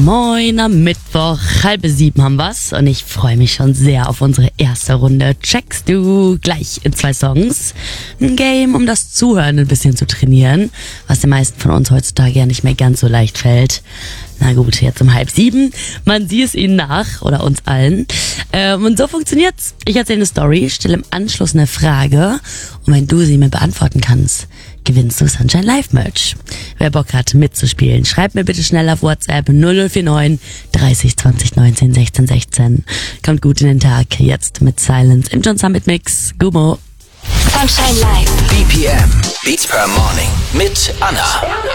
Moin am Mittwoch, 6:30 haben wir's und ich freue mich schon sehr auf unsere erste Runde. Checkst du gleich in 2 Songs. Ein Game, um das Zuhören ein bisschen zu trainieren, was den meisten von uns heutzutage ja nicht mehr ganz so leicht fällt. Na gut, jetzt um 6:30. Man sieht es ihnen nach, oder uns allen. Und so funktioniert's. Ich erzähle eine Story, stelle im Anschluss eine Frage und wenn du sie mir beantworten kannst, gewinnst du Sunshine Live Merch. Wer Bock hat mitzuspielen, schreibt mir bitte schnell auf WhatsApp 0049 30 20 19 16 16. Kommt gut in den Tag, jetzt mit Silence im John Summit Mix. Gummo. Sunshine Live. BPM, Beats per Morning mit Anna.